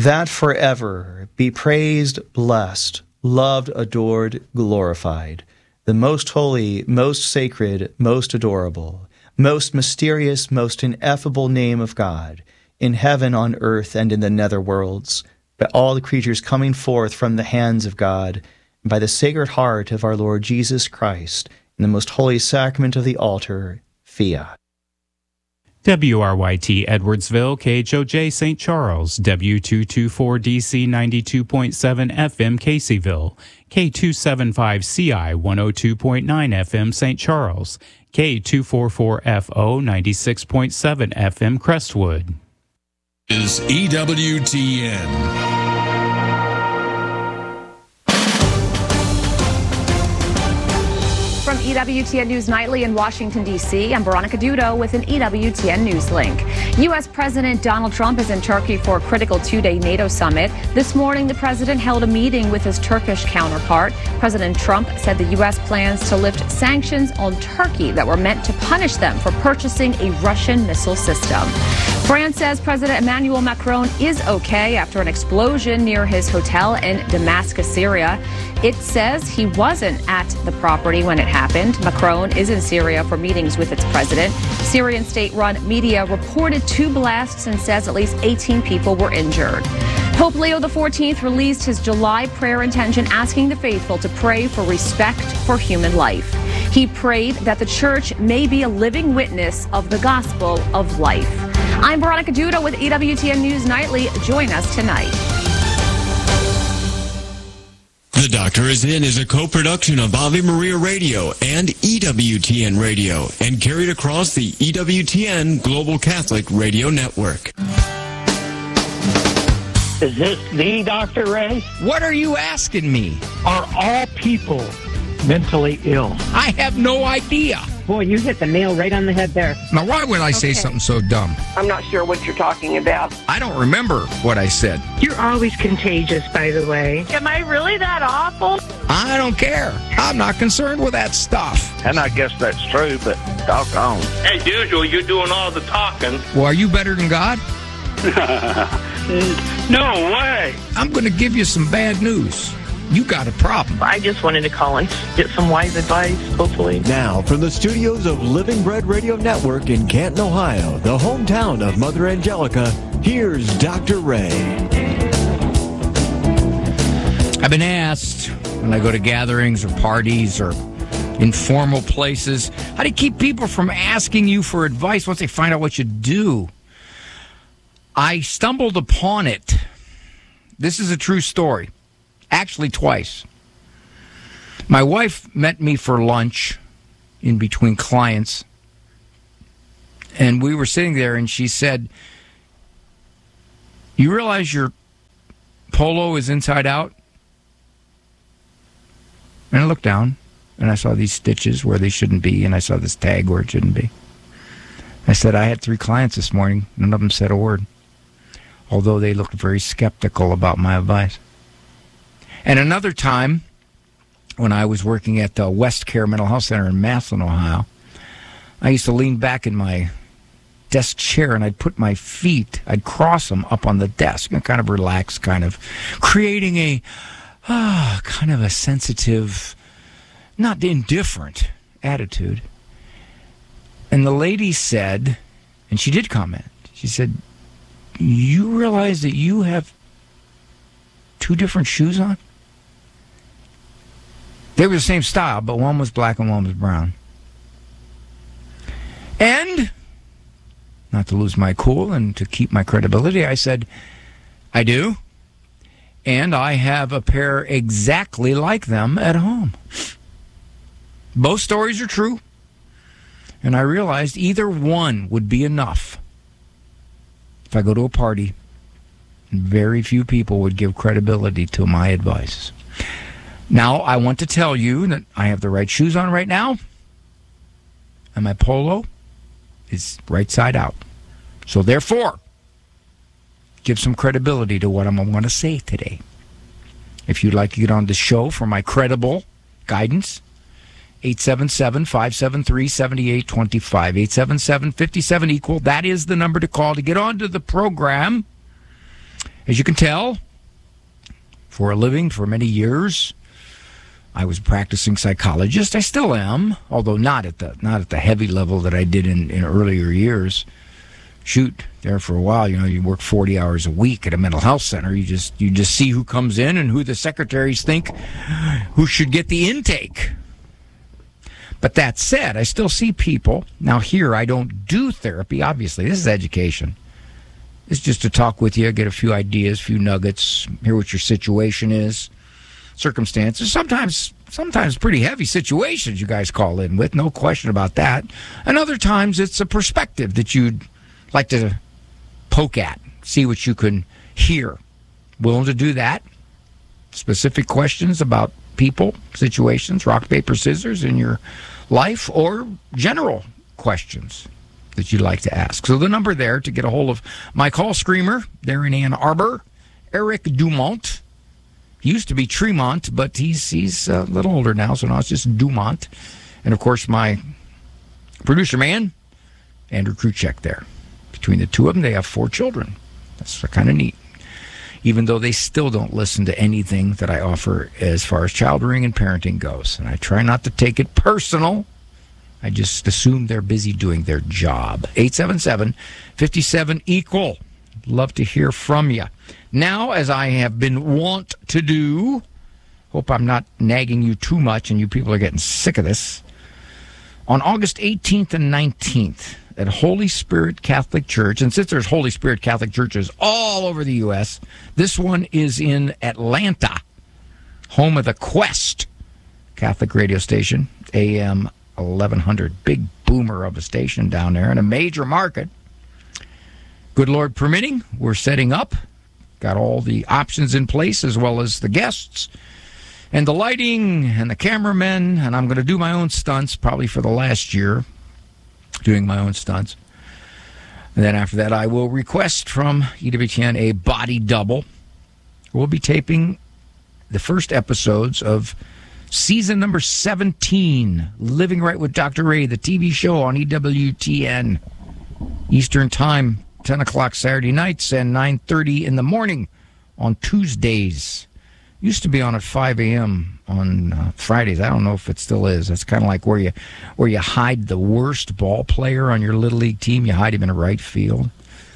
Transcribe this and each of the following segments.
that forever be praised, blessed, loved, adored, glorified, the most holy, most sacred, most adorable, most mysterious, most ineffable name of God, in heaven, on earth, and in the nether worlds, by all the creatures coming forth from the hands of God, and by the Sacred Heart of our Lord Jesus Christ, in the most holy sacrament of the altar, fiat. WRYT Edwardsville, KHOJ St. Charles, W224DC 92.7 FM Caseyville, K275CI 102.9 FM St. Charles, K244FO 96.7 FM Crestwood. Is EWTN. From EWTN News Nightly in Washington, D.C., I'm Veronica Dudo with an EWTN News link. U.S. President Donald Trump is in Turkey for a critical two-day NATO summit. This morning, the president held a meeting with his Turkish counterpart. President Trump said the U.S. plans to lift sanctions on Turkey that were meant to punish them for purchasing a Russian missile system. France says President Emmanuel Macron is okay after an explosion near his hotel in Damascus, Syria. It says he wasn't at the property when it happened. Macron is in Syria for meetings with its president. Syrian state-run media reported 2 blasts and says at least 18 people were injured. Pope Leo XIV released his July prayer intention asking the faithful to pray for respect for human life. He prayed that the church may be a living witness of the gospel of life. I'm Veronica Duda with EWTN News Nightly. Join us tonight. The Doctor Is In is a co-production of Ave Maria Radio and EWTN Radio and carried across the EWTN Global Catholic Radio Network. Is this the Dr. Ray? What are you asking me? Are all people mentally ill? I have no idea. Boy, you hit the nail right on the head there. Now, why would I say something so dumb? I'm not sure what you're talking about. I don't remember what I said. You're always contagious, by the way. Am I really that awful? I don't care. I'm not concerned with that stuff. And I guess that's true, but doggone. As usual, you're doing all the talking. Well, are you better than God? No way. I'm going to give you some bad news. You got a problem. I just wanted to call and get some wise advice, hopefully. Now, from the studios of Living Bread Radio Network in Canton, Ohio, the hometown of Mother Angelica, here's Dr. Ray. I've been asked when I go to gatherings or parties or informal places, how do you keep people from asking you for advice once they find out what you do? I stumbled upon it. This is a true story. Actually, twice. My wife met me for lunch in between clients, and we were sitting there, and she said, "You realize your polo is inside out?" And I looked down, and I saw these stitches where they shouldn't be, and I saw this tag where it shouldn't be. I said, I had 3 clients this morning. None of them said a word, although they looked very skeptical about my advice. And another time, when I was working at the West Care Mental Health Center in Massillon, Ohio, I used to lean back in my desk chair and I'd put my feet, I'd cross them up on the desk, and kind of relax, kind of creating a kind of a sensitive, not indifferent attitude. And the lady said, and she did comment, she said, "You realize that you have 2 different shoes on?" They were the same style, but one was black and one was brown. And, not to lose my cool and to keep my credibility, I said, I do. And I have a pair exactly like them at home. Both stories are true. And I realized either one would be enough. If I go to a party, very few people would give credibility to my advice. Now, I want to tell you that I have the right shoes on right now, and my polo is right side out. So therefore, give some credibility to what I'm going to say today. If you'd like to get on the show for my credible guidance, 877-573-7825, 877-57-EQUAL. That is the number to call to get onto the program. As you can tell, for a living, for many years, I was a practicing psychologist. I still am, although not at the heavy level that I did in earlier years. Shoot, there for a while, you work 40 hours a week at a mental health center. You just see who comes in and who the secretaries think who should get the intake. But that said, I still see people. Now here, I don't do therapy, obviously. This is education. It's just to talk with you, get a few ideas, a few nuggets, hear what your situation is, circumstances. Sometimes pretty heavy situations you guys call in with, no question about that. And other times it's a perspective that you'd like to poke at, see what you can hear. Willing to do that? Specific questions about people, situations, rock, paper, scissors in your life, or general questions that you'd like to ask. So the number there to get a hold of my call screamer there in Ann Arbor, Eric Dumont. He used to be Tremont, but he's a little older now, so now it's just Dumont. And, of course, my producer man, Andrew Kruchek there. Between the two of them, they have 4 children. That's kind of neat. Even though they still don't listen to anything that I offer as far as child rearing and parenting goes. And I try not to take it personal. I just assume they're busy doing their job. 877-57-EQUAL. Love to hear from you. Now, as I have been wont to do, hope I'm not nagging you too much and you people are getting sick of this. On August 18th and 19th at Holy Spirit Catholic Church, and since there's Holy Spirit Catholic churches all over the U.S., this one is in Atlanta, home of the Quest Catholic radio station, AM 1100. Big boomer of a station down there in a major market. Good Lord permitting, we're setting up. Got all the options in place as well as the guests and the lighting and the cameramen. And I'm going to do my own stunts probably for the last year, doing my own stunts. And then after that, I will request from EWTN a body double. We'll be taping the first episodes of season number 17, Living Right with Dr. Ray, the TV show on EWTN, Eastern Time, 10 o'clock Saturday nights and 9:30 in the morning on Tuesdays. Used to be on at 5 a.m. on Fridays. I don't know if it still is. That's kind of like where you hide the worst ball player on your Little League team. You hide him in a right field.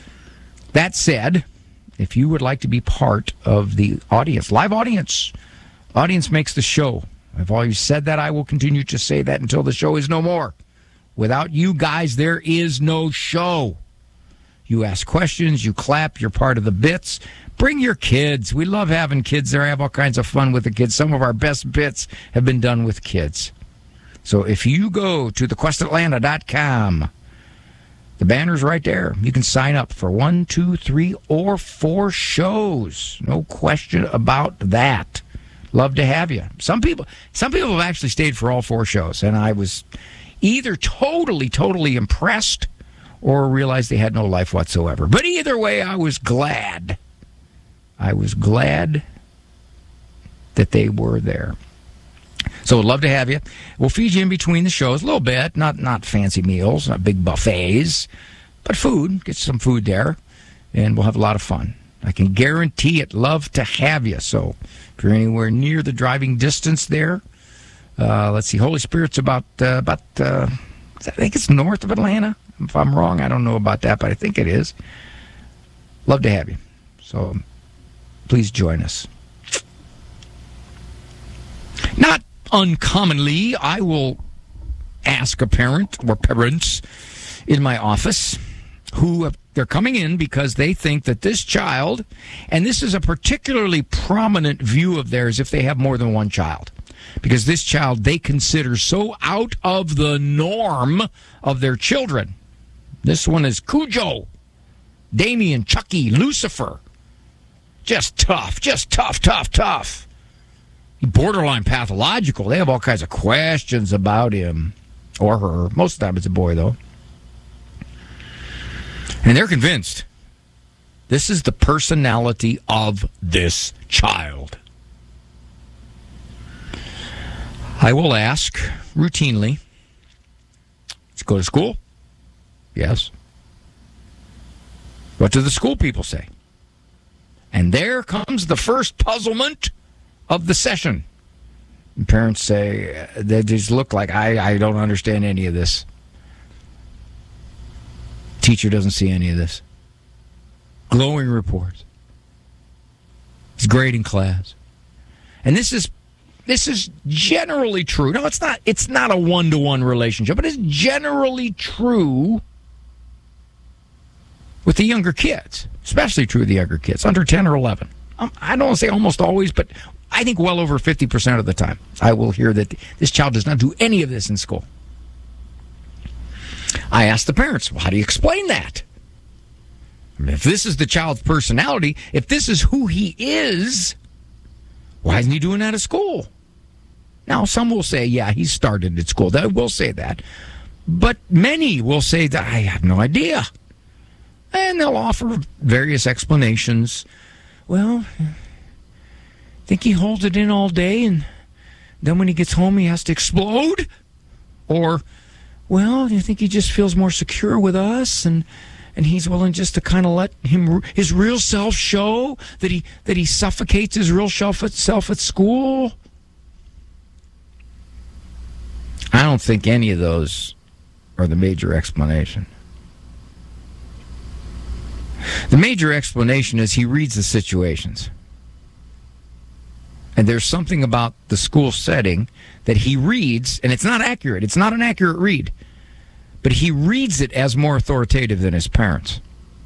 That said, if you would like to be part of the audience, live audience makes the show. I've always said that. I will continue to say that until the show is no more. Without you guys, there is no show. You ask questions, you clap, you're part of the bits. Bring your kids. We love having kids there. I have all kinds of fun with the kids. Some of our best bits have been done with kids. So if you go to thequestatlanta.com, the banner's right there. You can sign up for 1, 2, 3, or 4 shows. No question about that. Love to have you. Some people have actually stayed for all 4 shows, and I was either totally impressed or realized they had no life whatsoever. But either way, I was glad. I was glad that they were there. So I'd love to have you. We'll feed you in between the shows a little bit. Not fancy meals, not big buffets, but food. Get some food there, and we'll have a lot of fun. I can guarantee it. Love to have you. So if you're anywhere near the driving distance there, let's see. Holy Spirit's about I think it's north of Atlanta. If I'm wrong, I don't know about that, but I think it is. Love to have you. So please join us. Not uncommonly, I will ask a parent or parents in my office who they're coming in because they think that this child, and this is a particularly prominent view of theirs if they have more than one child, because this child they consider so out of the norm of their children. This one is Cujo, Damien, Chucky, Lucifer. Just tough. Borderline pathological. They have all kinds of questions about him or her. Most of the time it's a boy, though. And they're convinced this is the personality of this child. I will ask routinely, let's go to school? Yes. What do the school people say? And there comes the first puzzlement of the session. And parents say, they just look like, I don't understand any of this. Teacher doesn't see any of this. Glowing reports. He's grading class. And this is generally true. No, it's not a one-to-one relationship, but it's generally true with the younger kids, especially true of the younger kids, under 10 or 11. I don't want to say almost always, but I think well over 50% of the time I will hear that this child does not do any of this in school. I ask the parents, well, how do you explain that? I mean, if this is the child's personality, if this is who he is, why isn't he doing that at school? Now, some will say, yeah, he started at school. They will say that. But many will say that I have no idea. And they'll offer various explanations. Well, I think he holds it in all day, and then when he gets home, he has to explode. Or, well, you think he just feels more secure with us, and he's willing just to kind of let his real self show, that he suffocates his real self at school. I don't think any of those are the major explanation. The major explanation is he reads the situations. And there's something about the school setting that he reads, and it's not accurate. It's not an accurate read. But he reads it as more authoritative than his parents.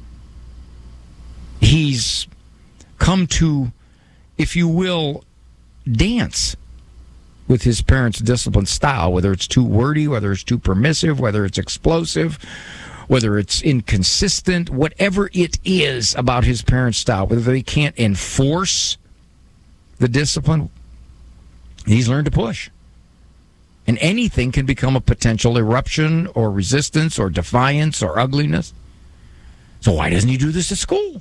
He's come to, if you will, dance with his parents' discipline style, whether it's too wordy, whether it's too permissive, whether it's explosive, whether it's inconsistent, whatever it is about his parents' style, whether they can't enforce the discipline, he's learned to push. And anything can become a potential eruption or resistance or defiance or ugliness. So why doesn't he do this at school?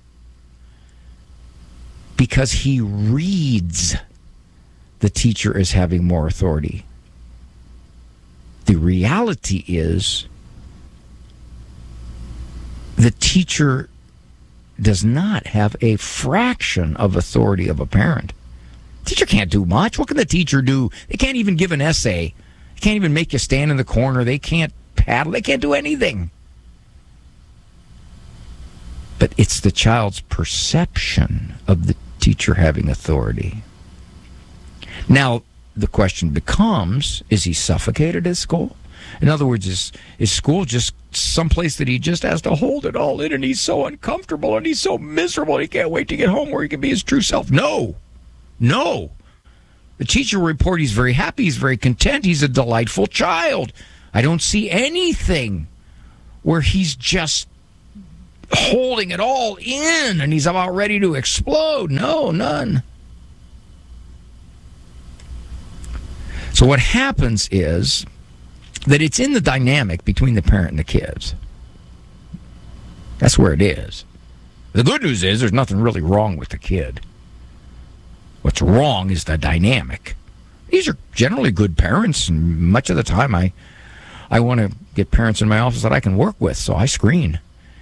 Because he reads the teacher as having more authority. The reality is the teacher does not have a fraction of authority of a parent. Teacher can't do much. What can the teacher do? They can't even give an essay. They can't even make you stand in the corner. They can't paddle. They can't do anything. But it's the child's perception of the teacher having authority. Now, the question becomes, is he suffocated at school? In other words, is school just someplace that he just has to hold it all in, and he's so uncomfortable and he's so miserable and he can't wait to get home where he can be his true self? No. The teacher will report he's very happy, he's very content, he's a delightful child. I don't see anything where he's just holding it all in and he's about ready to explode. No, none. So what happens is that it's in the dynamic between the parent and the kids. That's where it is. The good news is there's nothing really wrong with the kid. What's wrong is the dynamic. These are generally good parents, and much of the time I want to get parents in my office that I can work with, so I screen.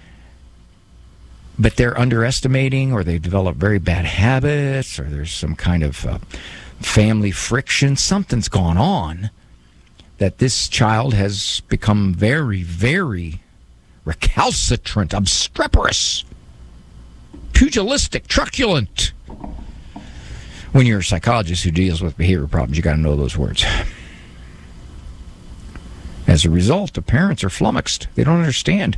But they're underestimating, or they develop very bad habits, or there's some kind of family friction. Something's gone on that this child has become very, very recalcitrant, obstreperous, pugilistic, truculent. When you're a psychologist who deals with behavior problems, you got to know those words. As a result, the parents are flummoxed. They don't understand.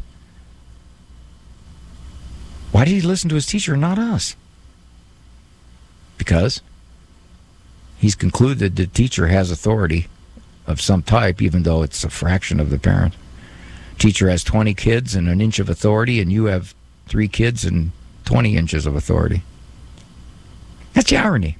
Why did he listen to his teacher and not us? Because he's concluded the teacher has authority of some type, even though it's a fraction of the parent. Teacher has 20 kids and an inch of authority, and you have 3 kids and 20 inches of authority. That's the irony.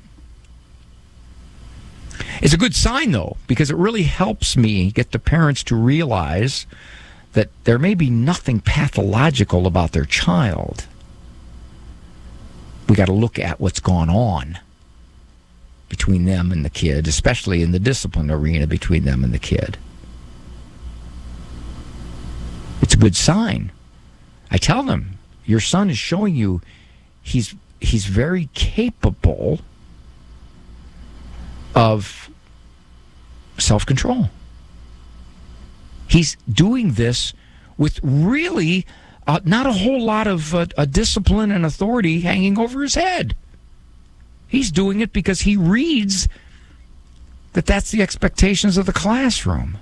It's a good sign, though, because it really helps me get the parents to realize that there may be nothing pathological about their child. We got to look at what's gone on between them and the kid, especially in the discipline arena between them and the kid. It's a good sign. I tell them, your son is showing you he's he's very capable of self-control. He's doing this with really not a whole lot of discipline and authority hanging over his head. He's doing it because he reads that that's the expectations of the classroom.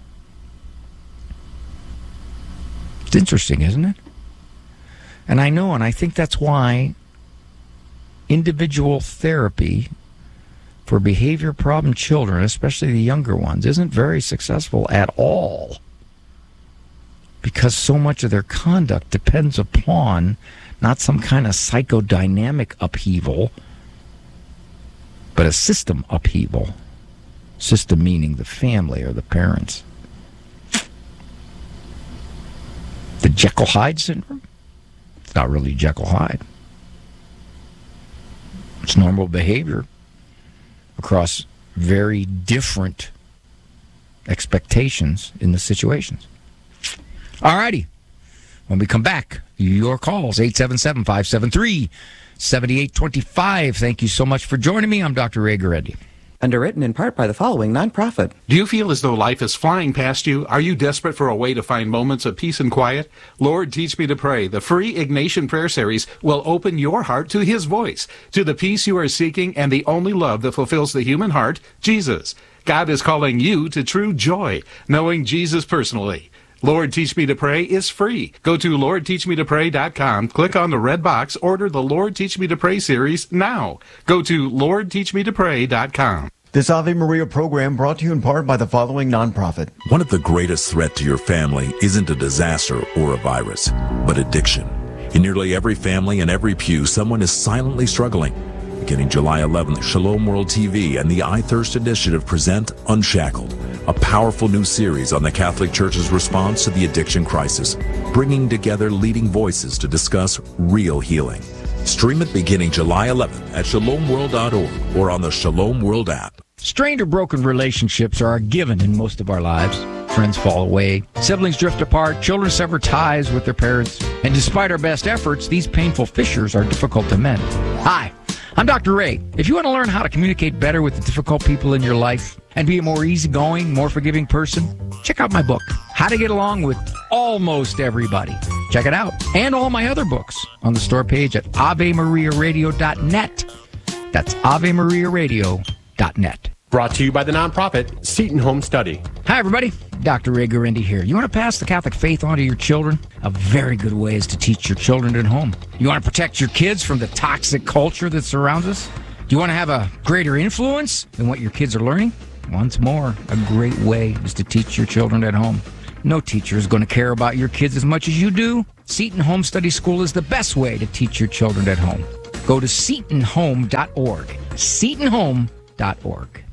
It's interesting, isn't it? And I know, and I think that's why individual therapy for behavior problem children, especially the younger ones, isn't very successful at all. Because so much of their conduct depends upon not some kind of psychodynamic upheaval, but a system upheaval. System meaning the family or the parents. The Jekyll-Hyde syndrome? It's not really Jekyll-Hyde. It's normal behavior across very different expectations in the situations. All righty. When we come back, your calls, 877-573-7825. Thank you so much for joining me. I'm Dr. Ray Guarendi. Underwritten in part by the following nonprofit. Do you feel as though life is flying past you? Are you desperate for a way to find moments of peace and quiet? Lord, Teach Me to Pray, the free Ignatian prayer series, will open your heart to His voice, to the peace you are seeking and the only love that fulfills the human heart, Jesus. God is calling you to true joy, knowing Jesus personally. Lord, Teach Me to Pray is free. Go to LordTeachMeToPray.com, click on the red box, order the Lord Teach Me to Pray series now. Go to LordTeachMeToPray.com. This Ave Maria program brought to you in part by the following nonprofit. One of the greatest threats to your family isn't a disaster or a virus, but addiction. In nearly every family and every pew, someone is silently struggling. Beginning July 11th, Shalom World TV and the I Thirst Initiative present Unshackled, a powerful new series on the Catholic Church's response to the addiction crisis, bringing together leading voices to discuss real healing. Stream it beginning July 11th at shalomworld.org or on the Shalom World app. Strained or broken relationships are a given in most of our lives. Friends fall away, siblings drift apart, children sever ties with their parents. And despite our best efforts, these painful fissures are difficult to mend. Hi, I'm Dr. Ray. If you want to learn how to communicate better with the difficult people in your life and be a more easygoing, more forgiving person, check out my book, How to Get Along with Almost Everybody. Check it out. And all my other books on the store page at AveMariaRadio.net. That's AveMariaRadio.net. Brought to you by the nonprofit Seton Home Study. Hi, everybody. Dr. Ray Guarendi here. You want to pass the Catholic faith on to your children? A very good way is to teach your children at home. You want to protect your kids from the toxic culture that surrounds us? Do you want to have a greater influence than what your kids are learning? Once more, a great way is to teach your children at home. No teacher is going to care about your kids as much as you do. Seton Home Study School is the best way to teach your children at home. Go to SetonHome.org. SetonHome.org.